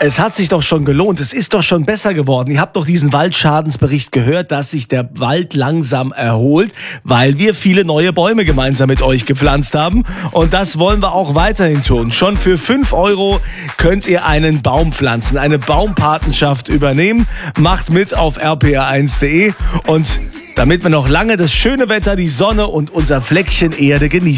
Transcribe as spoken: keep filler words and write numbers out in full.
Es hat sich doch schon gelohnt. Es ist doch schon besser geworden. Ihr habt doch diesen Waldschadensbericht gehört, dass sich der Wald langsam erholt, weil wir viele neue Bäume gemeinsam mit euch gepflanzt haben. Und das wollen wir auch weiterhin tun. Schon für fünf Euro könnt ihr einen Baum pflanzen, eine Baumpatenschaft übernehmen. Macht mit auf r p r eins punkt d e und damit wir noch lange das schöne Wetter, die Sonne und unser Fleckchen Erde genießen.